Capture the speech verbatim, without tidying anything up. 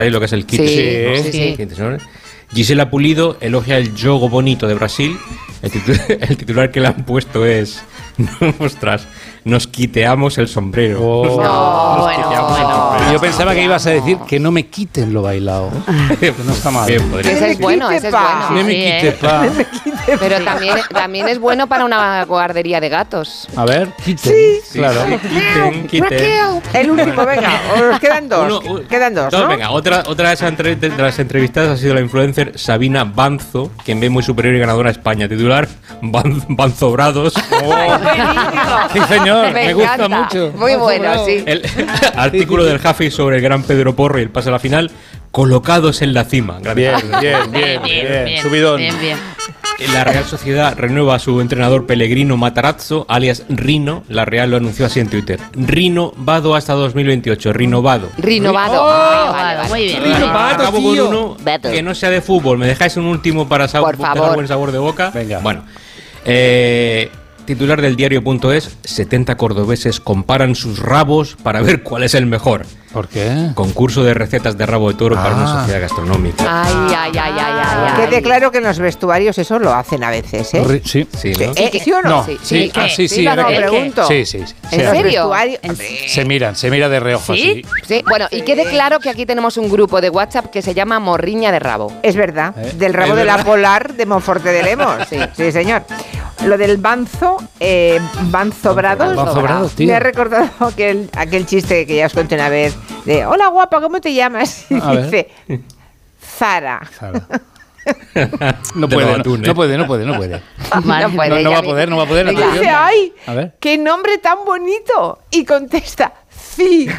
¿Sabéis lo que es el kit? Sí, sí, sí. sí. Gisela Pulido elogia el jogo bonito de Brasil. El titular, el titular que le han puesto es... Ostras, nos quiteamos el sombrero. Oh. Nos No, bueno, quiteamos el bueno. sombrero. Yo pensaba que ibas a decir que no me quiten lo bailado. Que no está mal. Bien, podría Ese es bueno, ese es bueno. No me Sí, quite, ¿eh? pa. Pero también, también es bueno para una guardería de gatos. A ver, quiten. Sí, Claro. sí, quiten, quiten. El último, venga, os quedan dos. Uno, u- quedan dos, no, ¿no? Venga, otra, otra de, esas entre- de las entrevistadas ha sido la influencer Sabina Banzo, quien ve muy superior y ganadora a España. Titular, Ban- Banzobrados. Sí, señor, me, Me gusta encanta. mucho. Muy bueno, sí. El artículo del Jafi sobre el gran Pedro Porro y el pase a la final, colocados en la cima. Bien, Gracias. bien, bien, bien, bien. Subidón. Bien, bien. La Real Sociedad renueva a su entrenador Pellegrino Matarazzo, alias Rino. La Real lo anunció así en Twitter. Rino Vado hasta dos mil veintiocho. Rinovado. Rinovado. Oh, Vale, vale, vale. muy bien. Rino Vale. Vado. Acabo con uno Vato. que no sea de fútbol. ¿Me dejáis un último para sa- Por tener favor. buen sabor de boca? Venga. Bueno. Eh, titular del diario.es: setenta cordobeses comparan sus rabos para ver cuál es el mejor. ¿Por qué? Concurso de recetas de rabo de toro para Ah. una sociedad gastronómica. Ay, ay, ay, ay, ay, ay. Quede claro que en los vestuarios eso lo hacen a veces, ¿eh? Ri- Sí. Sí, Sí, ¿no? ¿eh? ¿Sí o no? No, Sí, sí, sí, ah, ¿qué? sí, Sí, sí. lo era que- pregunto. Sí, sí, sí. ¿En En los serio? vestuarios- Se miran, se mira de reojo ¿Sí? así. Sí, bueno, y quede claro que aquí tenemos un grupo de WhatsApp que se llama Morriña de Rabo. Es verdad, ¿Eh? del rabo Es de la verdad. polar de Monforte de Lemos. Sí, sí, señor. Lo del banzo, eh, banzobrados, Banzobrados, tío. me ha recordado aquel, aquel chiste que ya os conté una vez de hola guapa, ¿cómo te llamas? Y A ver. dice Zara. Sara. No De puede, los no, atunes. no puede, no puede, no puede. Vale. No puede, No, no ya va a vi- poder, no va a poder. Y atención. dice ay, A ver. qué nombre tan bonito. Y contesta sí.